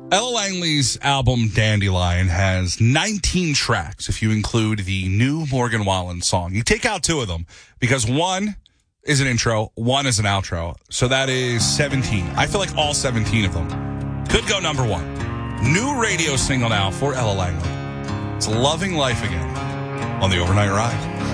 Ella Langley's album Dandelion has 19 tracks if you include the new Morgan Wallen song. You take out 2 of them because one is an intro, one is an outro. So that is 17. I feel like all 17 of them could go number 1. New radio single now for Ella Langley. It's Loving Life Again on the Overnight Ride.